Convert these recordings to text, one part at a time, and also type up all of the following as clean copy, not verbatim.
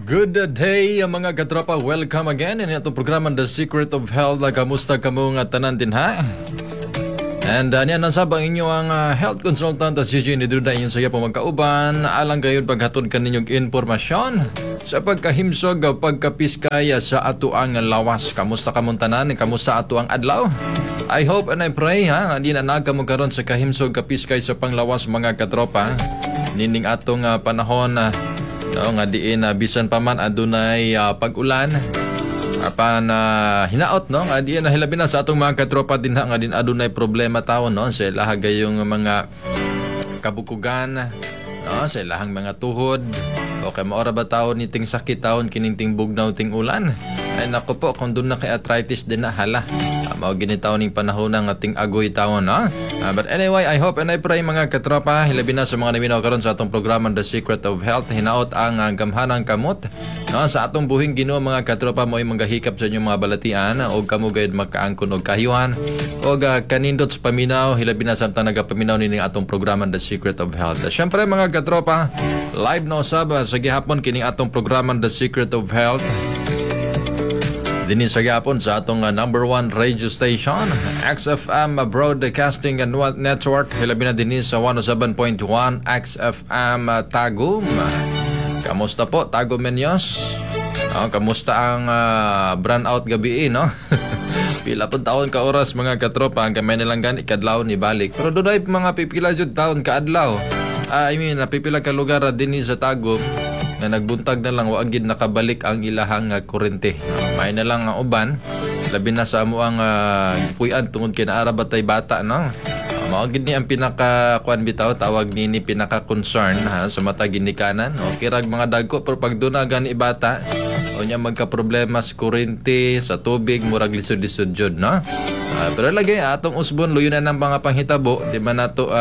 Good day mga katropa. Welcome again in itong programa The Secret of Health. Kamusta kamo nga tanan din ha? And niyan nasabang inyo ang health consultant as Eugene Idruda inyo saya po magkauban. Alang gayon paghatod kaninyong informasyon sa pagkahimsog pagkapiskay sa ato ang lawas. Kamusta kamong tanan? Kamusta ato ang adlaw? I hope and I pray ha hindi na nagkamo karon sa kahimsog kapiskay sa panglawas mga katropa. Nining atong panahon nga diin bisan pa man adunay pag-ulan apan hinaot no nga diin hilabi na sa atong mga katropa din nga din adunay problema taon no sa ilahag yung mga kabukugan no sa ilahang mga tuhod o kay maora ba taon niting sakit taon kininting bugnaw ting ulan ay nako po kung doon na kay arthritis din na hala mao gini taon ning panahon ng ating agoy taon no. But anyway, I hope and I pray mga katropa hilabi na sa mga naminaw karon sa atong programa The Secret of Health hinaot ang gamhanang kamot no sa atong buhing Ginoo mga katropa mo'y manggahikap sa inyong mga balatian o kamo gayud magkaangkon og kahiyuhan o kanindot sa paminaw hilabi na samtang nagapaminaw nining atong programa The Secret of Health. Syempre mga katropa, live na usab sa gihapon kining atong programa The Secret of Health. Dini sa gapon sa atong number 1 radio station, XFM Broadcasting and Network. Hilabi na din sa 107.1 XFM Tagum. Kamusta po, Tagum Menyos? Kamusta ang brownout gabi, no? Pila po taon ka oras mga katropa, ang kamay nilang gani kadlaw ni balik. Pero doon ay mga pipila jud taon ka adlaw. Pipila ka lugar din sa Tagum nga nagbuntag na lang waagid nakabalik ang ilahang kurente. May na lang ang uban labi na sa amo ang gipuy-an tungod kay naara batay bata no. Mao gid ni ang pinaka kuan bitaw tawag ni pinaka concern sa mata ginikanan. O kirag mga dagko pero pag duna gani bata o nya magka problema sa kurente, sa tubig, murag lisod-lisod jud no. Pero lagi atong usbon luyon na ng mga panghitabo di man nato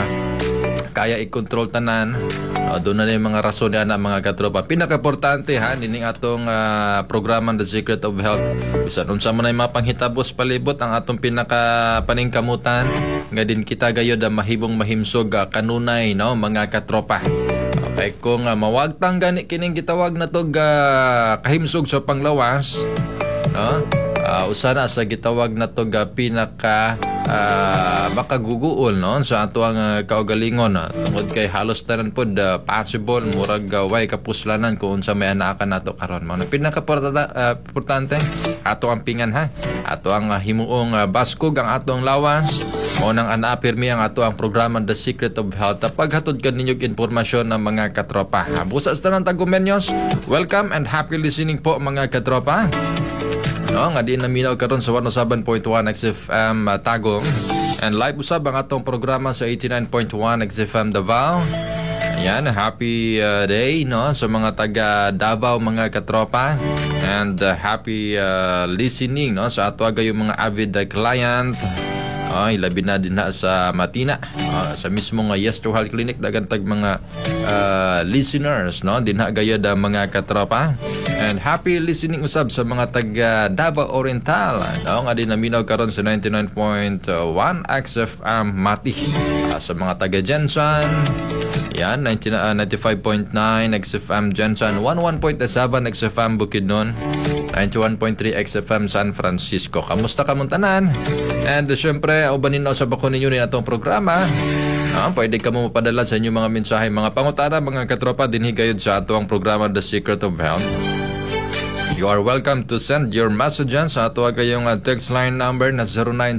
kaya i-control tanan. Doon na yung mga rason na mga katropa. Pinaka-importante ha, nining atong programa The Secret of Health. Bisan unsa man ay mga panghitabos palibot ang atong pinaka-paningkamutan. Nga din kita gayod mahibong mahimsog kanunay no mga katropa. Okay, kung mawagtang gani kining gitawag na to kahimsog sa panglawas, no? Usana sa gitawag na to pinaka makaguguol no sa ato ang kaugalingon tungod kay halos tanan pod possible murag way kapuslanan kung unsa may anaakan nato karon mao pinaka importante ato ang pingan ha ato ang himuong baskog ang ato ang lawas mao nang anaapirmi ang ato ang programa The Secret of Health paghatod kaninyong informasyon ng mga katropa. Busa sa tanan Tagumenyos, welcome and happy listening po mga katropa. No, nga di naminaw karon sa 107.1 XFM Tagum and live usab ang atong programa sa 89.1 XFM Davao. Ayan, happy day no sa mga taga Davao mga katropa and happy listening no sa ato yung mga avid client. Ilabi na din na sa Matina sa mismong Yes to Health Clinic dagan tag mga listeners no din na gayud mga katropa and happy listening usab sa mga taga Davao Oriental no nga din naminaw karon sa 99.1 XFM Mati sa mga taga Jensen yan 95.9 XFM Jensen 11.7 XFM Bukidnon 91.3 XFM San Francisco. Kamusta kamuntanan? And syempre, ubanin na sa bako ninyo rin atong programa. Pwede ka mo mapadala sa inyong mga mensahe, mga pangutana, mga katropa, dinhigayod sa ato ang programa The Secret of Health. You are welcome to send your messages sa ato kayong text line number na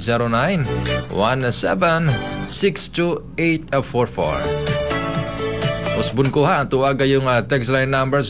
0909-1762-844. Usbon ko ha, tuwaga yung text line number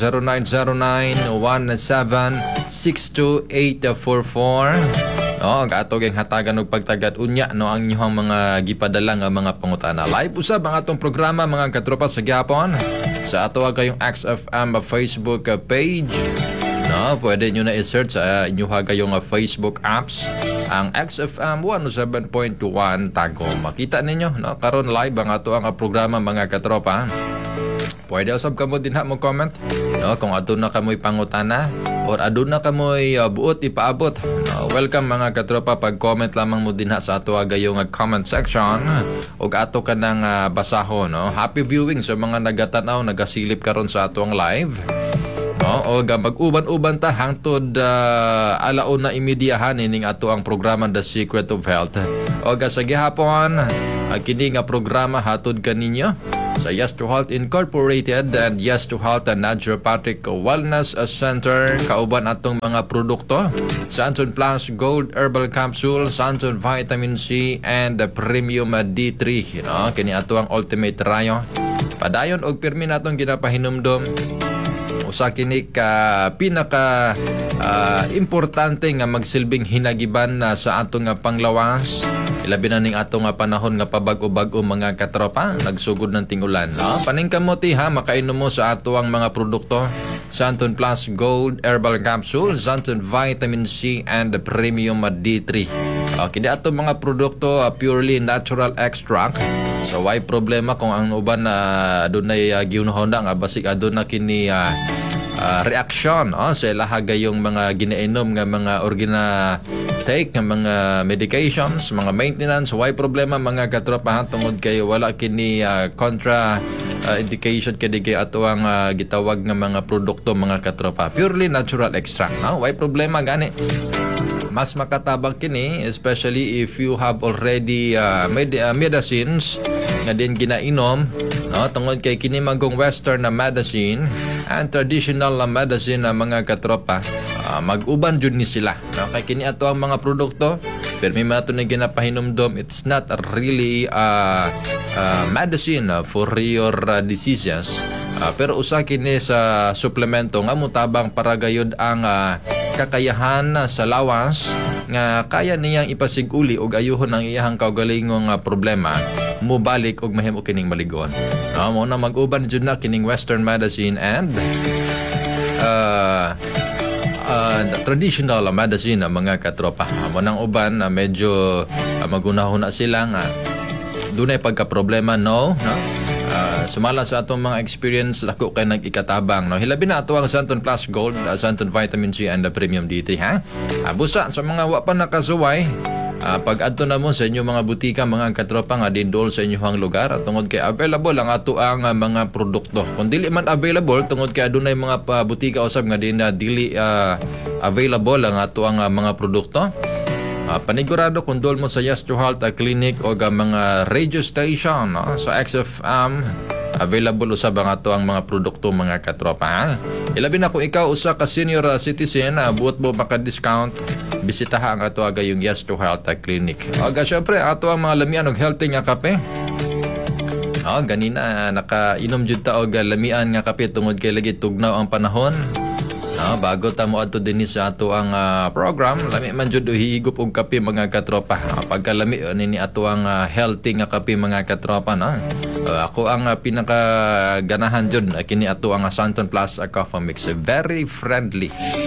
0909-1762-844. No, atog ang hatagan og pagtagat unya no ang inyong mga gipadala nga mga pangutana. Live usab ang atong programa mga katropa sa gyapon sa ato kayong XFM Facebook page. No, pwede nyo na i-search sa inyong kayong Facebook apps ang XFM 107.1 Tagum. Makita ninyo no karon live ang ato ang programa mga katropa. Pwede usab kamo din ha mo comment no kung adto na kamoy pangutana or aduna kamoy buot ipaabot. Welcome mga katropa, pag-comment lamang mo din ha sa ato gayong comment section ug ato ka nang basahon no. Happy viewing sa mga nagatanaw nagasilip karon sa atong live. O mag-uban-uban ta hangtod alauna imediyahan ining ato ang programa The Secret of Health. O sa gihapon kini nga programa hatod kaninyo sa Yes to Health Incorporated and Yes to Health Naturopathic Wellness Center. Kauban atong mga produkto: Santon Plus Gold Herbal Capsule, Santon Vitamin C, and Premium D3. Kini ato ang ultimate rayo. Padayon og pirmi natong ginapahinumdom. Usa kini ka pinaka importante nga magsilbing hinagiban sa atong panglawas. Ilabi na ning atong panahon nga pabag-o-bag-o mga katropa, nagsugod ng tingulan. Paningkamuti ha, makainom mo sa ato ang mga produkto: Santon Plus Gold Herbal Capsule, Santon Vitamin C, and Premium D3. Kini ato mga produkto purely natural extract. So why problema kung ang uban na adunay giunahon nga basig aduna kini reaction sa lahaga yung mga ginainom nga mga take nga mga medications, mga maintenance. Why problema mga katropa tungod kay wala kini contra indication kay ato ang gitawag nga mga produkto mga katropa purely natural extract. Why problema gani? Mas makatabang kini, especially if you have already medicines nga din ginainom, tungod kay kini magong western na medicine and traditional na medicine na mga katropa, mag-uban jud ni sila. Kay kini ato ang mga produkto, pero may mato na ginapahinumdom, it's not really medicine for your diseases. Pero usa kini sa suplemento nga mutabang para gayud ang kakayahan sa lawas nga kaya niyang ipasiguli og ayuhon ang iyahang kaugalingong problema mubalik og mahimo kining maligon. Mo na mag-uban jud na kining western medicine and traditional medicine mga katropa. Mo nang uban medyo magunahon na sila nga dunay pagka-problema sumala sa atong mga experience lako kay nag-ikatabang. Hilabi na ato ang Santon Plus Gold, Santon Vitamin C, and Premium D3 ha. Busa sa mga wa pa nakasuway, pag adto na mo sa inyo mga butika mga katropa nga dindol sa inyong lugar at tungod kay available ang ato ang mga produkto. Kung dili man available tungod kay adunay mga butika usab nga dili available ang ato ang mga produkto, panigurado kung dol mo sa Yes to Health Clinic o mga radio station sa XFM, available usab ang ato ang mga produkto mga katropa. Ilabi na kung ikaw usa ka senior citizen, buot mo maka-discount, bisitaha ang ato aga yung Yes to Health Clinic. Syempre ato ang mga lamian og healthy nga kape. Ganina nakainom jud ta og lamian nga kape tungod kay lagi tugnaw ang panahon. Bago ta mo adto dinhi sa ato ang program, lami man jud higop og kape mga katropa. Pagkalami nini ato ang healthy nga kape mga katropa ako ang pinakaganahan jud kini ato ang Santon Plus Coffee Mix. Very friendly.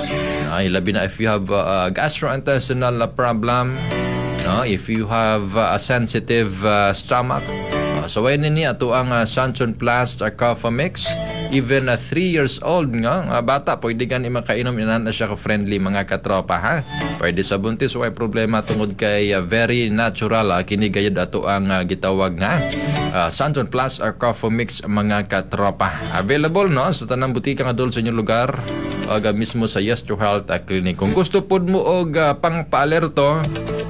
Labi na if you have gastrointestinal problem, if you have a sensitive stomach, so when nini ato ang Santon Plus Coffee Mix. Even 3 years old nga bata pwede gan makainom inan na siya ka friendly mga katropa ha. Pwede sa buntis way problema tungod kay very natural kini gayud ato ang gitawag nga Santon Plus Coffee Mix mga katropa. Available sa tanang butika nga dol sa inyong lugar o mismo sa Yes to Health Clinic. Kung gusto pud mo og pang-paalerto,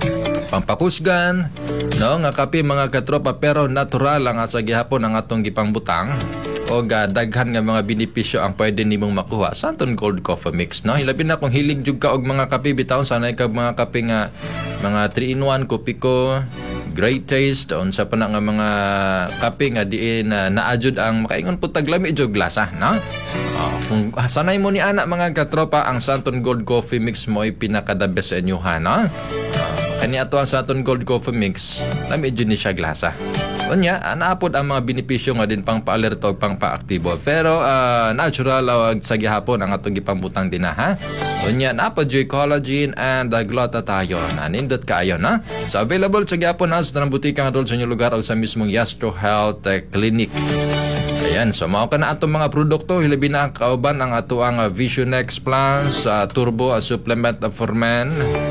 pampakusgan nga kape mga katropa pero natural ang sa gihapon ang atong gipangbutang o daghan nga mga benepisyo ang pwede nimong makuha Santon Gold Coffee Mix. Hilabi na kung hilig jud ka og mga kape bitaw, sanay ka mga kape nga mga 3-in-1 Kopiko, great taste, unsa pa na nga mga kape nga diin naajud ang makaingon pud taglami jud glasa kung sanay mo ni ana mga katropa, ang Santon Gold Coffee Mix mo ay pinaka-the best sa inyo kani ato ang Santon Gold Coffee Mix lami jud ni siya glasa. Unya, naapod ang mga benepisyo nga din pang paalerto pang paaktibo. Pero natural sa gihapon ang atong gipambutang din ha. Unya, naapod joy collagen and glutathione. Nindot kaayo So available sa gihapon sa tanang butika nga dol sa inyong lugar o sa mismong Yes to Health Clinic. Ayan, so mao ka na atong mga produkto, hilabi na kauban ang ato ang Vision X Plus Turbo Supplement for Men.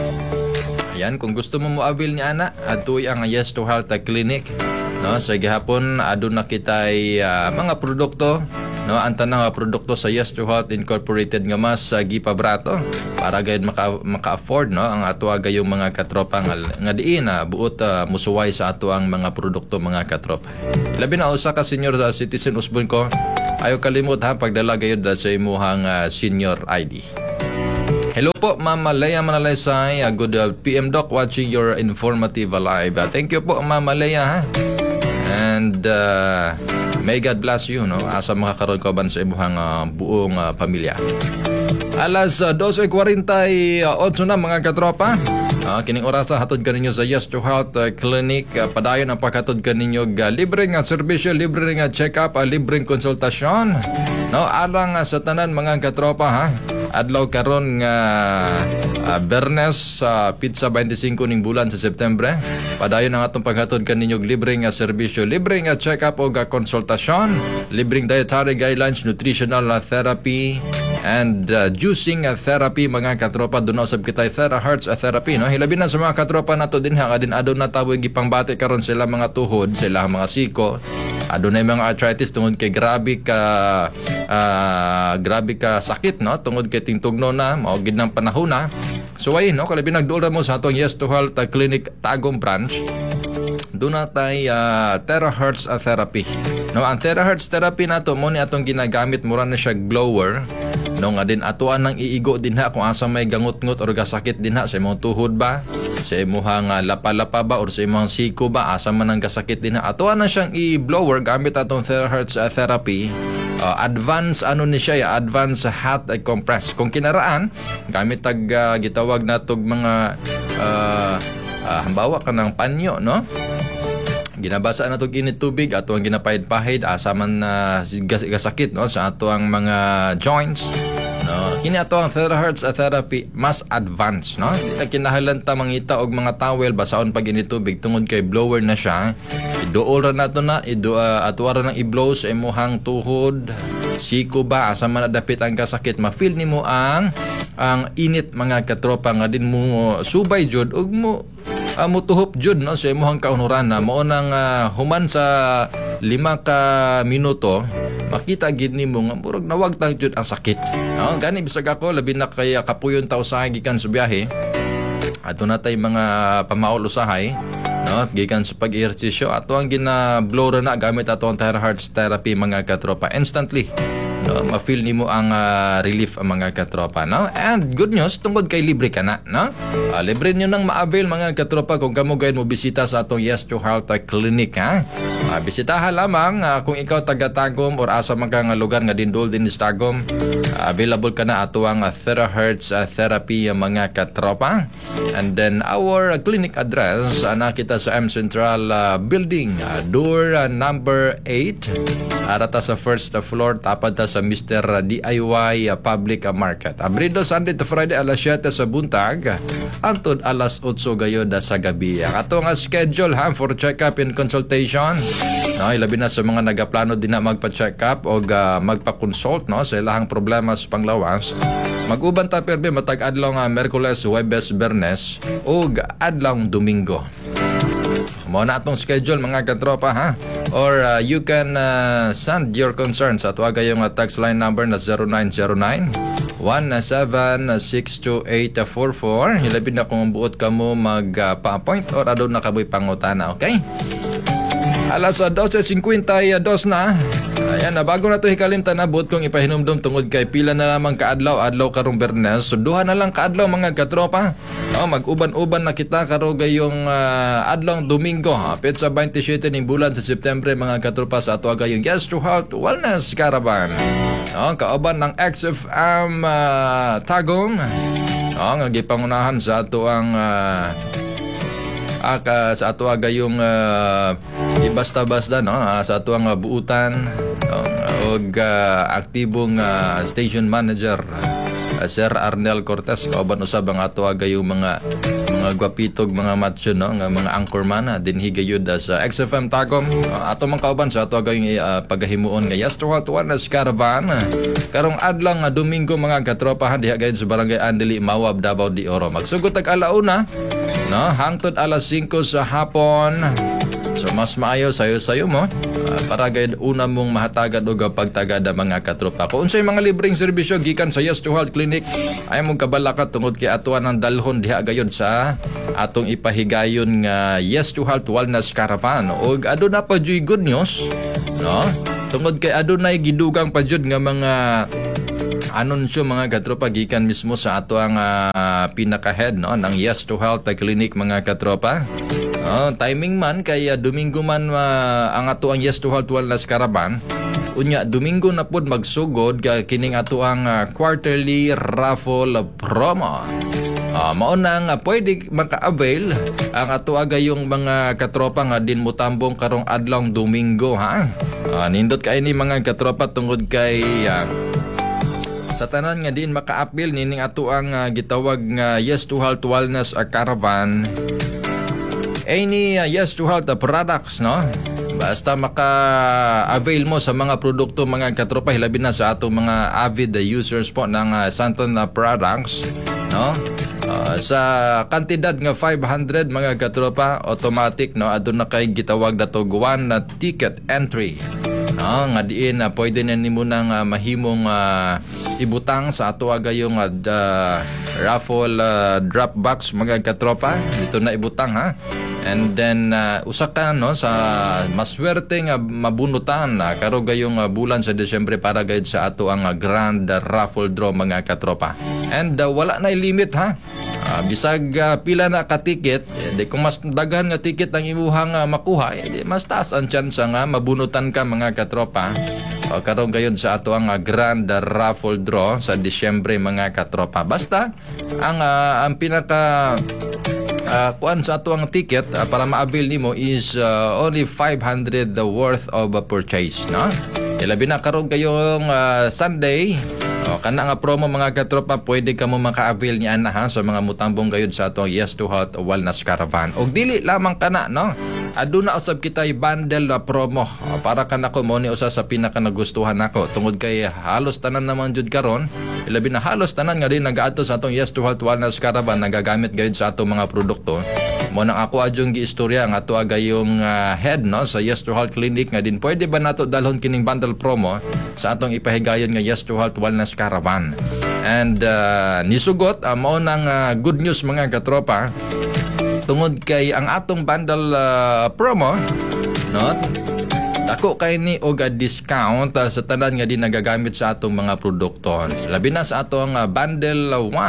Ayan, kung gusto mo mo-avail ni ana, atoy ang Yes to Health Clinic. Sa gihapon aduna kitay mga produkto no, ang tanang produkto sa Yes to Health Incorporated nga mas gipabrato para gayud maka-afford, no, ang ato gayong mga katropa nga diin buot musuway sa ato ang mga produkto, mga katropa. Labi na usa ka senior citizen usbon ko, ayo kalimot ha pagdala gayud sa imuhang senior ID. Hello po, Ma'am Leia Manalaysay. Good PM Doc, watching your informative live. Thank you po, Ma'am Leia, ha? And may God bless you, no? Asa makakaroon ko ban sa imuhang buong pamilya. Alas 12:48 na, mga katropa. Kining orasa hatod kaninyo sa Yes to Health Clinic. Padayon ang paghatod kaninyo libreng serbisyo, libreng check-up, libreng konsultasyon. No, alang sa tanan, mga katropa, ha? Adlaw karon nga Bernes pizza 25 ning bulan sa September. Padayon ang atong paghatod kaninyo libreng serbisyo, libreng check-up o konsultasyon, libreng dietary guidelines, nutritional therapy, and juicing therapy, mga katropa. Doon usab kita Therahertz therapy, no? Hilabi na sa mga katropa nato din ha, din adon na tawag gipangbati karon sila mga tuhod, sila mga siko. Adunay mga arthritis tungod kay grabe ka sakit, no? Tungod kay tingtugno na mao gid nang panahon na. So ay, no, kalabi nagduol mo sa atong Yes to Health Clinic Tagum branch. Doon na tayo Therahertz therapy. No, ang Therahertz therapy nato mo ni atong ginagamit, mura na siya blower. No, nga din atuan nang iigo din ha kung asa may gangot-ngot or gasakit din ha sa imong tuhod ba, sa imong lapa-lapa ba, or sa imong siko ba, asa man ang gasakit din ha. Atuan na siyang i-blower gamit atong Therahertz therapy. Advanced ni siya, advanced hot compress. Kung kinaraan gamit gitawag natog mga hambawa ka ng panyo, no? Ginabasa na itong init tubig, ato ang ginapahid-pahid, asa man gasakit, no, sa ato ang mga joints. No, kini ato ang Therahertz therapy mas advanced, no? Di na kinahanglan mangita og mga towel basaon pag init tubig tungod kay blower na siya. Iduol ra nato na ato ra nang i-blow sa imuhang tuhod, siko ba, asa man dapit ang kasakit, ma-feel nimo ang init, mga katropa, nga din mo subay jud og mo mutuhop jud, no, sa imong kaunuran na mao nang human sa 5 ka minuto makita gid nimo nga murag nawagtang jud ang sakit, no? Gani bisag ako labi na kay kapuyon ta usahay gikan sa biyahe, ato na tay mga pamaol usahay, no, gikan sa pag-ehersisyo, ato ang gina-blow na gamit ato ang Therahertz therapy, mga katropa. Instantly, no, ma-feel nimo ang relief, mga katropa, no? And good news, tungod kay libre ka na, no? Libre nyo nang ma-avail, mga katropa, kung kamo gayon mo bisita sa atong Yes to Health Clinic, ha? Bisitahan lamang kung ikaw taga-Tagum or asa man kang lugar nga dindol din sa Tagum. Available ka na ato ang Therahertz therapy, mga katropa. And then our clinic address nakita sa M Central Building, door number 8, arata sa first floor, tapad ta sa Mr. DIY Public Market. Abrido Sunday to Friday alas 7 sa buntag, antod alas 8 gayod sa gabi. Ang atong schedule ha for check-up and consultation, no, ilabi na sa mga nagaplano din na magpa-check-up o magpa-consult, no, sa ilahang problema sa panglawas. Mag-uban ta perbe matag adlaw nga Miyerkules, Huwebes, Bernes ug adlaw Domingo. Mao na atong schedule, mga katropa, ha? Or you can send your concerns at wag yung text line number na 0909-1762844. Hilabid na kung buot ka mo magpa-appoint or adon na kaboy pangutana, okay? Alas 12:52 na. Ayan, bago na ito hikalimtan na buot kong ipahinumdum tungod kay pila na lamang kaadlaw karong Bernes. So duha na lang kaadlaw, mga katropa. Mag-uban-uban na kita karo gayong adlaw Domingo, hapit sa 27 ning bulan sa September, mga katropa, sa ato gayong Yes to Health Wellness Caravan. Kauban ng XFM Tagum. Nga gipangunahan sa ato ang sa ato gayong ibasta-basta, no, sa ato ang buutan og aktibong station manager Sir Arnel Cortez, kauban usab ang ato gayong mga gwapitog, mga macho, no, nga mga anchorman din higayud sa XFM Tagum. Ato man kauban sa ato gayong pagahimuon nga Yes to Health Wellness Caravan karong adlaw nga Domingo, mga katropa, diha gayud sa Barangay Andeli, Mawab, Davao de Oro. Magsugod ag alauna, no, hangtod alas 5 sa hapon. So mas maayo sayo mo para gayud una mong mahatagan og pagtagada mga katropa. Kung unsay mga libreng serbisyo gikan sa Yes to Health Clinic ay mong kabalakat tungod kay atuan ang dalhon diha gayud sa atong ipahigayon nga Yes to Health Wellness Caravan. Og aduna pa joy good news, no? Tungod kay adunay gidugang pa jud nga mga anunsyo mga katropa gikan mismo sa ato ang pinaka-head, no, ng Yes to Health Clinic mga katropa. Timing man kay Domingo man ang ato ang Yes to Health Wellness Caravan. Unya Domingo na pud magsugod kining ato ang quarterly raffle promo. Mao nang pwede maka-avail ang ato agayong mga katropa nga din motambong karong adlong Domingo, ha. Nindot kay ni mga katropa tungod kay sa tanan nga din maka-appeal nining ato ang gitawag nga Yes to Health Wellness Caravan. Any Yes to Health products, no? Basta maka-avail mo sa mga produkto mga katropa, hilabi na sa atong mga avid users po ng Santon products, no? Sa kantidad nga 500 mga katropa, automatic, no, adun na kay gitawag na to one ticket entry, no, nga diin pwede na nimo nang mahimong ibutang sa ato agayong raffle drop box mga katropa. Dito na ibutang, ha. And then usa ka, no, sa maswerte nga mabunutan karo gayong bulan sa Disyembre para gayud sa ato ang grand raffle draw mga katropa. And wala na limit, ha. Bisag pila na ka ticket, di kung mas daghan nga ticket ang imuhang makuha, di mas taas ang chance nga mabunutan ka mga katropa. Karon gayud sa ato ang grand raffle draw sa Disyembre mga katropa. Basta ang pinaka kuan sa ato ang ticket para ma-avail nimo is only 500 worth of purchase, no? Ilabi na karon kayong Sunday, kana nga promo mga katropa, pwede ka mo maka-avail niya na, ha, sa mga mutambong gayud sa ato Yes to Health Wellness Caravan. Og dili lamang kana, no, aduna usab kitay bundle promo para kanako mo ni usa sa pinaka nagustuhan nako tungod kay halos tanan naman jud karon, ilabi na halos tanan nga din nagaadto sa atong Yes to Health Wellness Caravan nagagamit gayud sa atong mga produkto. Mo nang ako adjong giistorya nga ato agayong head, no, sa Yes to Health Clinic nga din pwede ba nato dalhon kining bundle promo sa atong ipahigayon nga Yes to Health Wellness Caravan. And nisugot mao nang good news mga katropa tungod kay ang atong bundle promo, no, dako kay ni og discount sa tanan nga din nagagamit sa atong mga produkto. Labi na sa atong bundle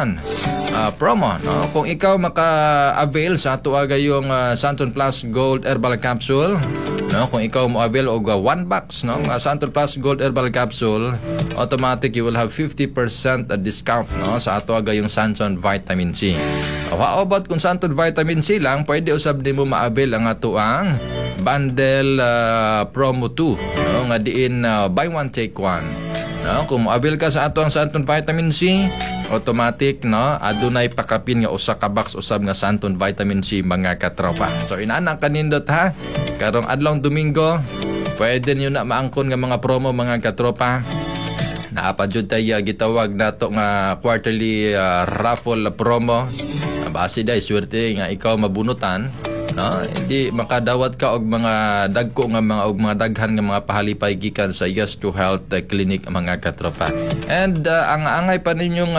1 promo, no? Kung ikaw maka-avail sa ato agayong Santon Plus Gold Herbal Capsule, no, kung ikaw mo avail og 1 box, no, Santon Plus Gold Herbal Capsule, automatic you will have 50% discount, no, sa ato agayong Santon Vitamin C. How about kung Santon Vitamin C lang, pwede usab nimo ma-avail ang ato ang bundle promo 2, no, nga diin buy one take one. No, kung mo-avail ka sa ato ang Santon Vitamin C, automatic, no, adunay pakapin nga usa ka box usab nga Santon Vitamin C mga katropa. So inana kanindot, ha, karong adlong Domingo pwede niyo na maangkon nga mga promo mga katropa. Naapa jud tay gitawag nato nga quarterly raffle promo. Base day swerte nga ikaw mabunutan, no, hindi makadawat ka og mga dagko nga mga daghan nga mga pahalipay gikan sa Yes to Health Clinic mga katropa. And ang angay pa ninyong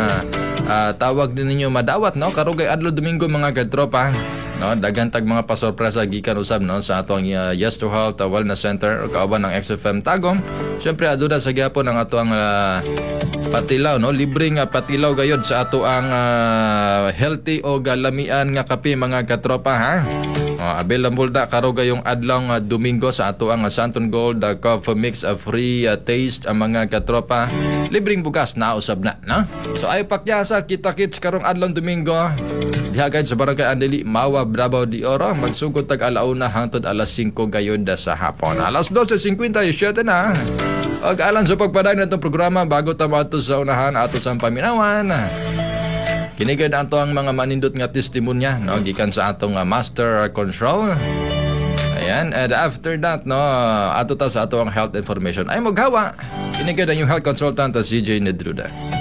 tawag din ninyo madawat, no, karugay adlaw Domingo mga katropa, no, daghan tag mga pasorpresa gikan usab, no, sa atong Yes to Health Wellness Center o kauban ng XFM Tagum. Syempre aduna sa gyapon ang ato ang patilaw, no, libreng patilaw gayod sa ato ang healthy o galamian nga kape mga katropa, ha. Available na karugay yung adlong Domingo sa ato ang Santon Gold Coffee Mix, free taste ang mga katropa, libreng bugas na usab na, no. So ay pakyasa kita-kits karong adlong Domingo diha gayud sa Barangay Andeli, Mawa, Bravo de Oro. Magsugod tag alauna hangtod alas 5 gayud sa hapon. Alas 12:57 na. Og alang sa pagpaday natong programa bago ta maadto sa unahan ato sa paminawan. Kinigad ato ang mga manindot nga testimonya, no, gikan sa atong master control. Ayan, and after that, no, ato ta sa ato ang health information ay maghawa. Kinigad ang yung health consultant CJ Nedruda.